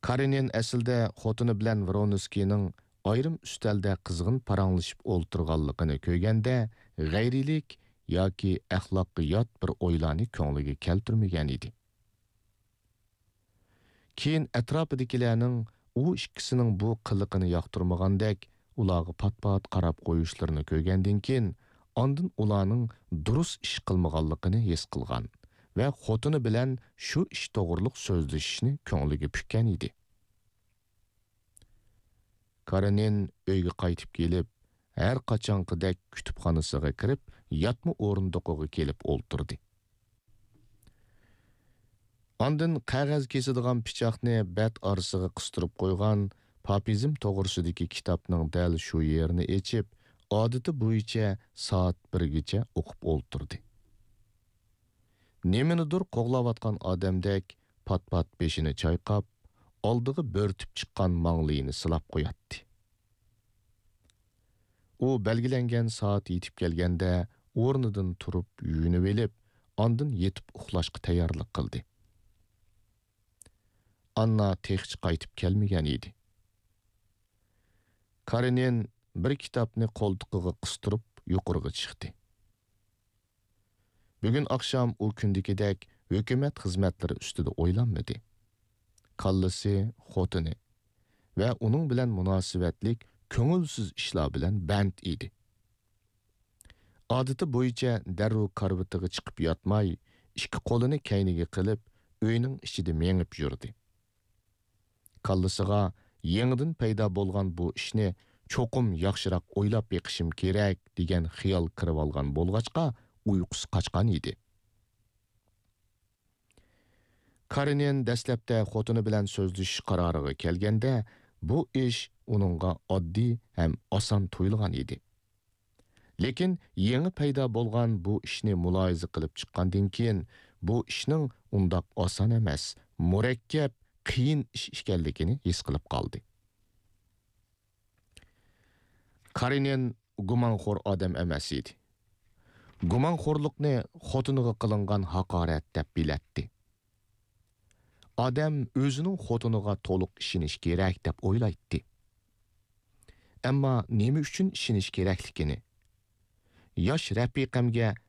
Karenin əslində xotini bilan Voronovskiyning ayrim üstəldə qızğın paranglashib o'ltirganligini ko'rganda g'ayrilik yoki axloqqa yot bir o'ylarni ko'ngliga keltirmagan edi. Keyin atrofidagilarning u ikkisining bu qiliqini yoqtirmagandek ularga pat-pat qarab qo'yishlarini ko'rgandan keyin ondan ularning durust ish qilmaganligini his qilgan va xotini bilan shu ish to'g'riliq so'zlashishni ko'ngliga pukkan edi. Karenin uyga qaytib kelib, har qachonqidek kutubxonasiga kirib, yatma o'rindiqiga kelib o'ltirdi. Ondan qog'oz kesadigan pichoqni bat orasiga qistirib qo'ygan papizm to'g'risidagi kitobning dal shu yerini echib, odati bo'yicha soat 1gacha o'qib o'ltirdi. Nemanidir qo'g'layotgan odamdek pat-pat beshini chayqab, oldiga bo'rtib chiqqan manglayini silab qo'yatdi. U belgilangan soat yetib kelganda o'rnidan turib yuyinib elib, ondan yetib uxlashga tayyorlik qildi. Anna texch qaytib kelmagan edi. Karenin bir kitobni qo'ltiqiga qistirib yuqoriga chiqdi. Bugun oqshom u kundagidek hukumat xizmatlari ustida o'ylanmadi. Kallasi, xotini va uning bilan munosabatlik ko'ngilsiz ishlar bilan band edi. Odati bo'yicha darrov karvatiga chiqib yotmay, ikki qo'lini kayniga qilib, uyning ichida mengib yurdi. Kallasiga yangidan paydo bo'lgan bu ishni cho'qim yaxshiroq o'ylab beqishim kerak degan xiyol kirib olgan bo'lg'achqa uyqusi qochgan edi. Karenin dastlabda xotini bilan so'zlashish qaroriga kelganda, bu ish uningga oddiy ham oson tuyulgan edi. Lekin yangi paydo bo'lgan bu ishni muloyiza qilib chiqqandan keyin bu ishning undoq oson emas, murakkab, qiyin ish ekanligini his qilib qoldi. Karenin gumonxo'r odam emas edi. Gumonxo'rlikni xotiniga qilingan haqorat deb bilatdi. Odam o'zining xotiniga to'liq ishonish kerak deb o'ylaydi. Ammo nima uchun ishonish kerakligini, yosh rafiqamga